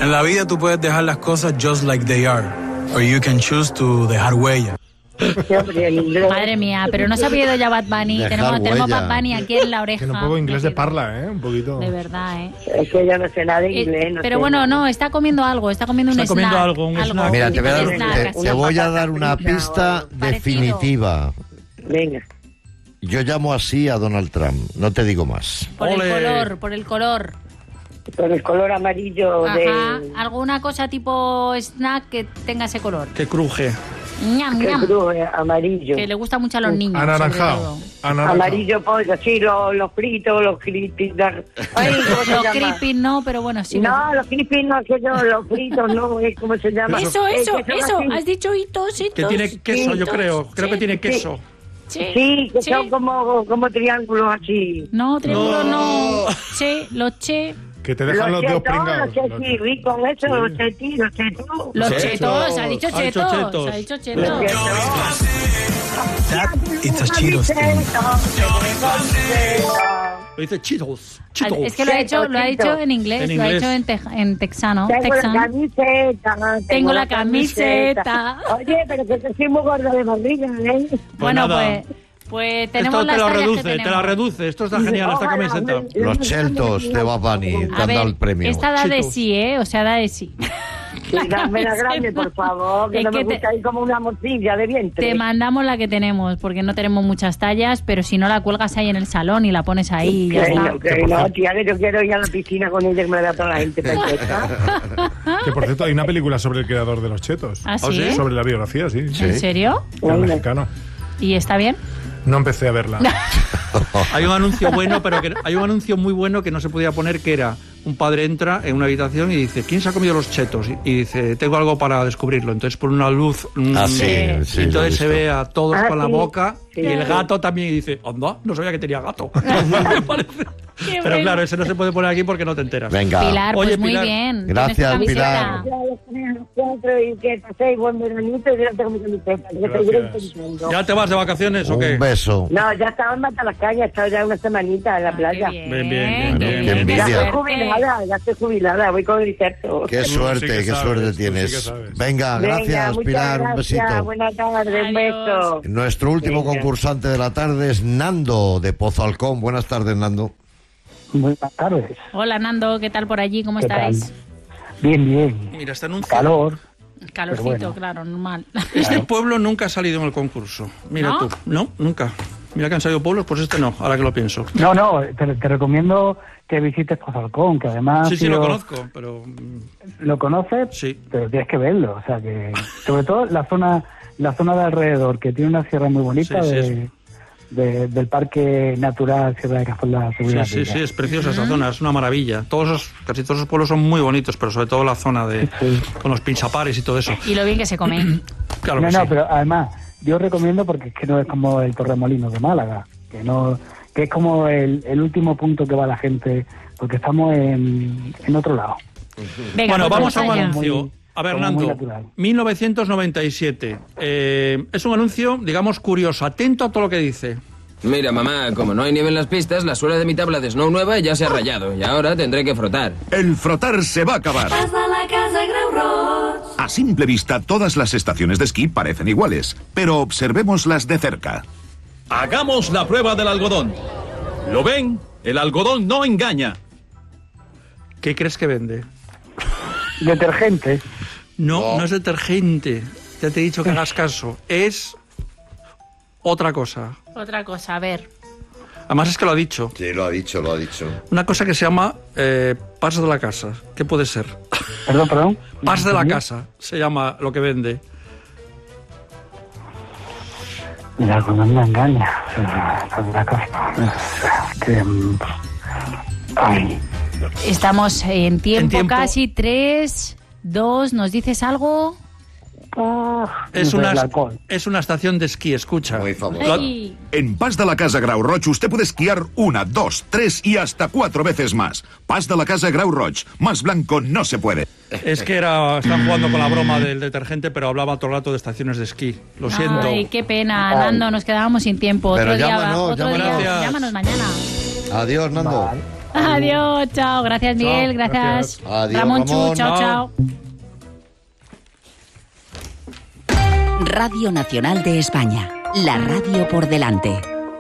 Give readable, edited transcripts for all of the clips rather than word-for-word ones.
En la vida tú puedes dejar las cosas just like they are, or you can choose to dejar huella. Madre mía, pero no se ha pedido ya Bad Bunny. Tenemos Bad Bunny aquí en la oreja. Que un poco inglés de parla, un poquito. De verdad, Es que yo no sé nada de inglés. Pero bueno, no, está comiendo algo, está comiendo un snack. Está comiendo algo, un snack. Mira, te voy a dar una pista definitiva. Venga. Yo llamo así a Donald Trump, no te digo más. Por el color. Por el color amarillo. Ajá, alguna cosa tipo snack que tenga ese color. Que cruje. Ñam, Que ñam. cruje, amarillo. Que le gusta mucho a los niños. Anaranjado. Amarillo, pues así, los fritos, los crispy. Los creepy no, pero bueno, sí. No, los crispy no, que yo, los fritos no, es como se llama. Eso, has dicho hitos. Que tiene queso, yo creo que tiene queso. Sí, que son como triángulos así. No, triángulos no. Che, los che. Que te dejan los dedos pringados. Los chetos, ricos, eso, los chetos. Los chetos, ha dicho chetos. Ha dicho It's a Cheetos thing. Lo dice Cheetos. Es que lo ha dicho en inglés, lo ha hecho en texano. Tengo la camiseta. Oye, pero que te soy muy gorda de barriga, ¿eh? Bueno, pues tenemos esto te las lo tallas reduce, que te tenemos. la reduce. Esto está genial, esta camiseta. Los Cheltos de Bad Bunny te A han ver, dado el premio. esta da de Cheetos. sí, o sea, da de sí. Sí, dame la grande, por favor, que Es no que me gusta ir como una morcilla de vientre. Te mandamos la que tenemos, porque no tenemos muchas tallas, pero si no la cuelgas ahí en el salón y la pones ahí y ya está. No, tía, que yo quiero ir a la piscina con ella, que me da toda la gente perfecta. Que por cierto, hay una película sobre el creador de los chetos. ¿Ah, sí? Sobre la biografía, sí. ¿En serio? El mexicano. ¿Y está bien? No empecé a verla. Hay un anuncio bueno, pero que hay un anuncio muy bueno que no se podía poner, que era: un padre entra en una habitación y dice, ¿quién se ha comido los chetos? Y dice, tengo algo para descubrirlo. Entonces pone una luz sí, y entonces se ve a todos con la boca sí. y el gato también, y dice, anda, no sabía que tenía gato. Me parece. Pero claro, ese no se puede poner aquí porque no te enteras. Venga. Pilar, pues Oye, muy Pilar. bien. Gracias, Tienes tu Pilar. camiseta. Y que paséis buen veranito y yo tengo mi camiseta. Que seguiré intentando. ¿Ya te vas de vacaciones o qué? Un beso. No, ya estaba en Matalascaña, he estado ya una semanita en la playa. Bien. Qué Ya envidia. estoy jubilada, voy con el inserto. Qué suerte, que qué sabes, suerte tú sí tienes. que sabes. Venga, gracias, muchas Pilar, un gracias, besito. buenas tardes, un beso. Nuestro último Venga. concursante de la tarde es Nando, de Pozo Alcón. Buenas tardes, Nando. Buenas tardes. Hola, Nando, ¿qué tal por allí? ¿Cómo ¿Qué estáis? tal? Bien, bien. Mira, este anuncio. Calor. Calorcito, Pero bueno. claro, normal. Este pueblo nunca ha salido en el concurso. Mira ¿No? tú. No, nunca. Mira que han salido pueblos, pues este no, ahora que lo pienso. No, te recomiendo que visites Pozalcón, que además... Sí, lo conozco, pero... ¿Lo conoces? Sí. Pero tienes que verlo, o sea que... Sobre todo la zona de alrededor, que tiene una sierra muy bonita Sí, del Parque Natural Sierra de Cazorla. Sí, es preciosa esa zona, es una maravilla. Casi todos esos pueblos son muy bonitos, pero sobre todo la zona con los pinchapares y todo eso. Y lo bien que se come. Claro No, que sí. pero además, yo recomiendo porque es que no es como el Torremolinos de Málaga, que es como el último punto que va la gente, porque estamos en otro lado. Venga, Bueno, pues vamos a un allá. anuncio. A ver, como muy Nando, natural. 1997. Es un anuncio, digamos, curioso. Atento a todo lo que dice. Mira, mamá, como no hay nieve en las pistas, la suela de mi tabla de Snow nueva ya se ha rayado y ahora tendré que frotar. El frotar se va a acabar. A simple vista, todas las estaciones de esquí parecen iguales, pero observémoslas de cerca. Hagamos la prueba del algodón. ¿Lo ven? El algodón no engaña. ¿Qué crees que vende? Detergente. No es detergente. Ya te he dicho que hagas caso. Es otra cosa. Otra cosa, a ver. Además es que lo ha dicho. Sí, lo ha dicho. Una cosa que se llama pas de la casa. ¿Qué puede ser? Perdón. Pas de la casa se llama lo que vende. El algodón no engaña. Es una cosa. Ay. Estamos en tiempo, tiempo. casi 3, 2, ¿nos dices algo? Es No sé, una, el alcohol. es una estación de esquí, escucha. Muy famoso. Ay, En Pas de la Casa Grau Roig usted puede esquiar 1, 2, 3 y hasta 4 veces más. Pas de la Casa Grau Roig. Más blanco no se puede. Es que están jugando con la broma del detergente, pero hablaba todo el rato de estaciones de esquí. Lo siento. Ay, qué pena, Nando, nos quedábamos sin tiempo. Pero otro día, llámanos, otro día. llámanos. Llámanos mañana. Adiós, Nando. Vale. Adiós, chao. Gracias, Miguel. Gracias. Adiós, Ramón Chu, chao, chao. Radio Nacional de España. La radio por delante.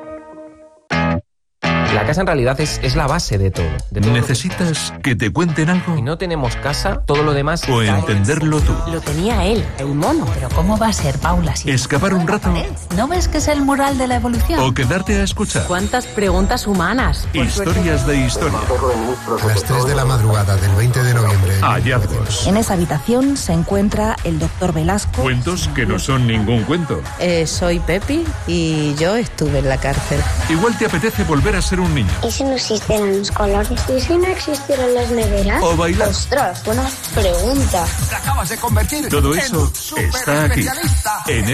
La casa en realidad es la base de todo. ¿Necesitas que te cuenten algo? Si no tenemos casa, todo lo demás... O entenderlo tú. Lo tenía él, el mono. Pero ¿cómo va a ser, Paula? Si ¿Escapar un rato? ¿No ves que es el mural de la evolución? ¿O quedarte a escuchar? ¿Cuántas preguntas humanas? Historias de historia. A las 3 de la madrugada del 20 de noviembre. Hallazgos. En esa habitación se encuentra el doctor Velasco. Cuentos que no son ningún cuento. Soy Pepi y yo estuve en la cárcel. Igual te apetece volver a ser un niño. ¿Y si no existieran los colores? ¿Y si no existieran las neveras? O bailar. ¡Ostras, buena pregunta! Te acabas de convertir Todo eso está aquí. En